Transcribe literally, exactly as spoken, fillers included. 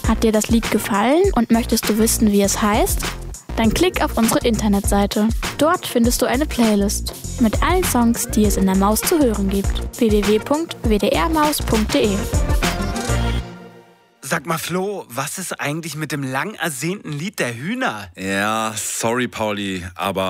Hat dir das Lied gefallen und möchtest du wissen, wie es heißt? Dann klick auf unsere Internetseite. Dort findest du eine Playlist mit allen Songs, die es in der Maus zu hören gibt. w w w punkt w d r maus punkt d e Sag mal, Flo, was ist eigentlich mit dem lang ersehnten Lied der Hühner? Ja, sorry, Pauli, aber